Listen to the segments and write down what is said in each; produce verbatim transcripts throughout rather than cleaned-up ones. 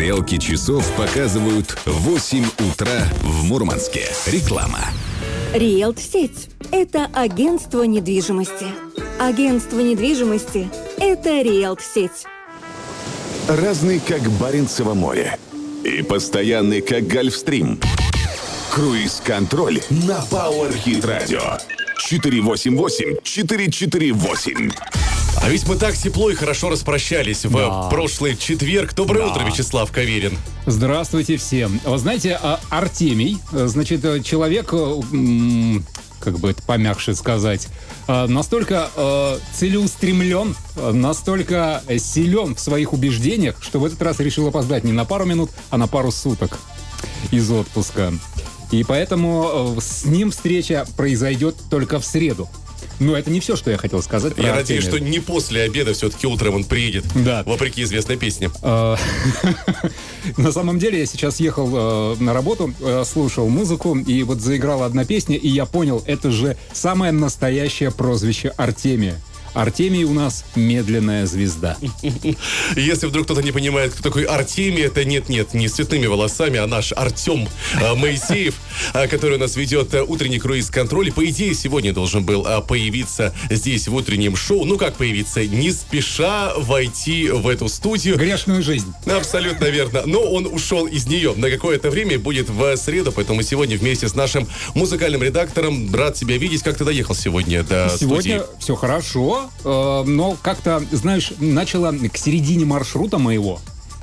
Стрелки часов показывают восемь утра в Мурманске. Реклама. Риэлт-сеть – это агентство недвижимости. Агентство недвижимости – это Риэлт-сеть. Разный, как Баренцево море. И постоянный, как Гольфстрим. Круиз-контроль на Power Hit Radio. четыре восемь восемь четыре четыре восемь. А ведь мы так тепло и хорошо распрощались в Да. прошлый четверг. Доброе Да. утро, Вячеслав Каверин. Здравствуйте всем. Вы знаете, а, Артемий, э, значит, э, человек, э, м, как бы это помягче сказать, э, настолько э, целеустремлен, э, настолько э, силен в своих убеждениях, что в этот раз решил опоздать не на пару минут, а на пару суток из отпуска. И поэтому э, с ним встреча произойдет только в среду. Но это не все, что я хотел сказать про Я Артемия. надеюсь, что не после обеда, все-таки утром он приедет. Да. Вопреки известной песне. Э, На самом деле я сейчас ехал э, на работу, э, слушал музыку, и вот заиграла одна песня, и я понял, это же самое настоящее прозвище Артемия. Артемий у нас медленная звезда. Если вдруг кто-то не понимает, кто такой Артемий, это нет-нет, не с цветными волосами, а наш Артем э, Моисеев, э, который у нас ведет э, утренний круиз-контроль. И, по идее, сегодня должен был э, появиться здесь в утреннем шоу. Ну, как появиться? Не спеша войти в эту студию. Грешную жизнь. Абсолютно верно. Но он ушел из нее на какое-то время, будет в среду, поэтому сегодня вместе с нашим музыкальным редактором рад тебя видеть. Как ты доехал сегодня до Сегодня студии? все хорошо, э, но как-то, знаешь, начало к середине маршрута моего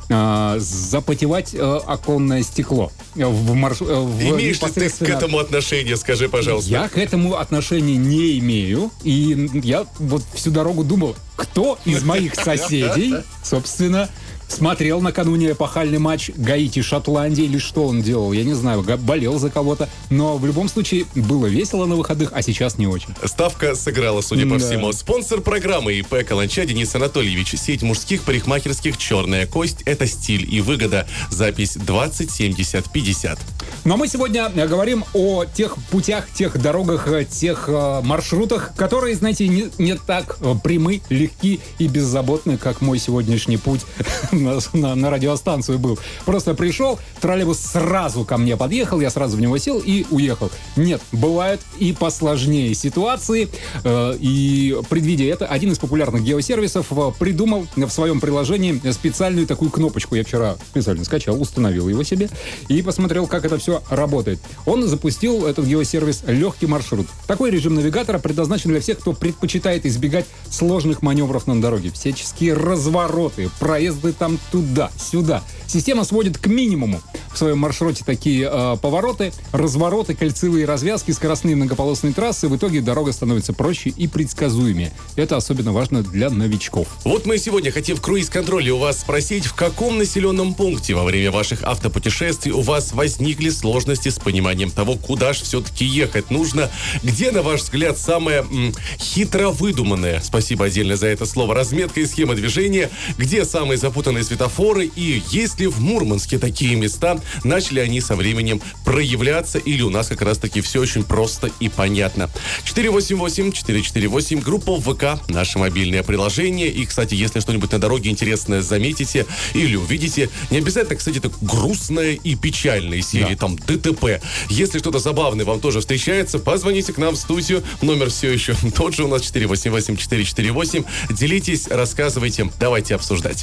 э, запотевать э, оконное стекло. В марш... э, в Имеешь ли ты к непосредственно- этому отношение, скажи, пожалуйста? Я к этому отношения не имею. И я вот всю дорогу думал, кто из моих соседей, собственно, смотрел накануне эпохальный матч Гаити-Шотландия или что он делал, я не знаю, га- болел за кого-то. Но в любом случае было весело на выходных, а сейчас не очень. Ставка сыграла, судя по Да. всему. Спонсор программы ИП «Каланча» Денис Анатольевич. Сеть мужских парикмахерских «Черная кость» — это стиль и выгода. Запись двадцать семьдесят пятьдесят. Но мы сегодня э, говорим о тех путях, тех дорогах, э, тех э, маршрутах, которые, знаете, не, не так э, прямы, легки и беззаботны, как мой сегодняшний путь на, на- на радиостанцию был. Просто пришел, троллейбус сразу ко мне подъехал, я сразу в него сел и уехал. Нет, бывают и посложнее ситуации. э, И, предвидя это, один из популярных геосервисов э, придумал в своем приложении специальную такую кнопочку. Я вчера специально скачал, установил его себе и посмотрел, как это все работает. Он запустил, этот геосервис, легкий маршрут. Такой режим навигатора предназначен для всех, кто предпочитает избегать сложных маневров на дороге. Всяческие развороты, проезды там туда-сюда. Система сводит к минимуму в своем маршруте такие э, повороты, развороты, кольцевые развязки, скоростные многополосные трассы. В итоге дорога становится проще и предсказуемее. Это особенно важно для новичков. Вот мы сегодня хотим в круиз-контроле у вас спросить, в каком населенном пункте во время ваших автопутешествий у вас возникли сложности с пониманием того, куда же все-таки ехать нужно, где, на ваш взгляд, самое м, хитро выдуманное, спасибо отдельно за это слово, разметка и схема движения, где самые запутанные светофоры, и есть ли в Мурманске такие места, начали они со временем проявляться, или у нас как раз-таки все очень просто и понятно. четыре восемь восемь четыре четыре восемь, группа в ВК, наше мобильное приложение. И, кстати, если что-нибудь на дороге интересное заметите или увидите, не обязательно, кстати, так грустное и печальное из серии, Да. там, ДТП. Если что-то забавное вам тоже встречается, позвоните к нам в студию. Номер все еще тот же у нас, четыре восемь восемь четыре четыре восемь. Делитесь, рассказывайте, давайте обсуждать.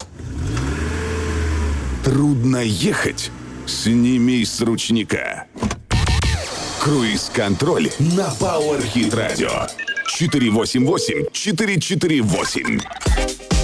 Трудно ехать? Сними с ручника. Круиз-контроль на Power Hit Radio. четыре восемь восемь четыре четыре восемь.